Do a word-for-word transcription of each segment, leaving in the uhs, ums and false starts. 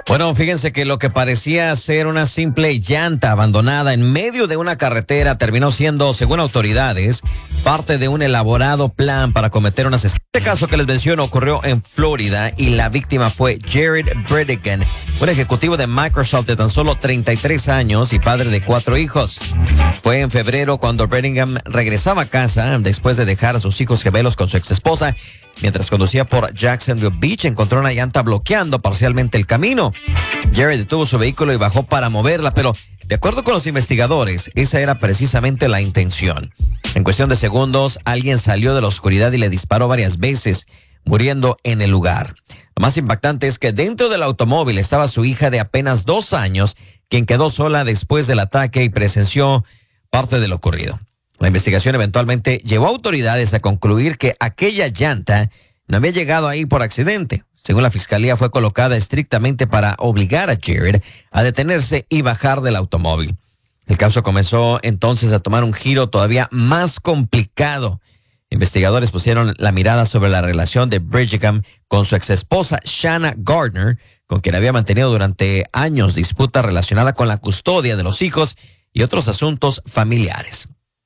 Bueno, fíjense que lo que parecía ser una simple llanta abandonada en medio de una carretera terminó siendo, según autoridades, parte de un elaborado plan para cometer un asesinato. Este caso que les menciono ocurrió en Florida y la víctima fue Jared Bredigan, un ejecutivo de Microsoft de tan solo treinta y tres años y padre de cuatro hijos. Fue en febrero cuando Bredigan regresaba a casa después de dejar a sus hijos gemelos con su exesposa. Mientras conducía por Jacksonville Beach, encontró una llanta bloqueando parcialmente el camino. Jared detuvo su vehículo y bajó para moverla, pero de acuerdo con los investigadores, esa era precisamente la intención. En cuestión de segundos, alguien salió de la oscuridad y le disparó varias veces, muriendo en el lugar. Lo más impactante es que dentro del automóvil estaba su hija de apenas dos años, quien quedó sola después del ataque y presenció parte de lo ocurrido. La investigación eventualmente llevó a autoridades a concluir que aquella llanta no había llegado ahí por accidente. Según la fiscalía, fue colocada estrictamente para obligar a Jared a detenerse y bajar del automóvil. El caso comenzó entonces a tomar un giro todavía más complicado. Investigadores pusieron la mirada sobre la relación de Bredigan con su exesposa Shanna Gardner, con quien había mantenido durante años disputa relacionada con la custodia de los hijos y otros asuntos familiares.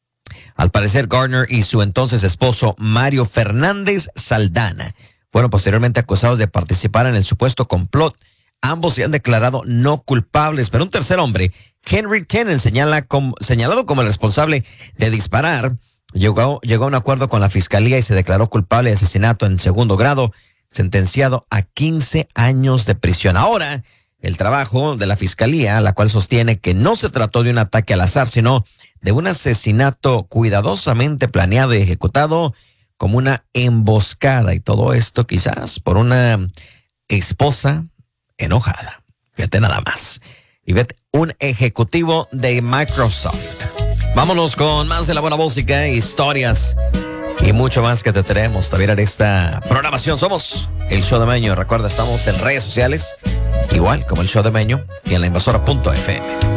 Al parecer, Gardner y su entonces esposo, Mario Fernández Saldana, fueron posteriormente acusados de participar en el supuesto complot. Ambos se han declarado no culpables, pero un tercer hombre, Henry Tennant, señala como, señalado como el responsable de disparar, llegó, llegó a un acuerdo con la fiscalía y se declaró culpable de asesinato en segundo grado, sentenciado a quince años de prisión. Ahora, el trabajo de la fiscalía, la cual sostiene que no se trató de un ataque al azar, sino de un asesinato cuidadosamente planeado y ejecutado como una emboscada, y todo esto quizás por una esposa enojada. Fíjate nada más. Y vete, un ejecutivo de Microsoft. Vámonos con más de la buena música, historias y mucho más que te tenemos también en esta programación. Somos el Show de Meño. Recuerda, estamos en redes sociales, igual como el Show de Meño y en la invasora punto f m.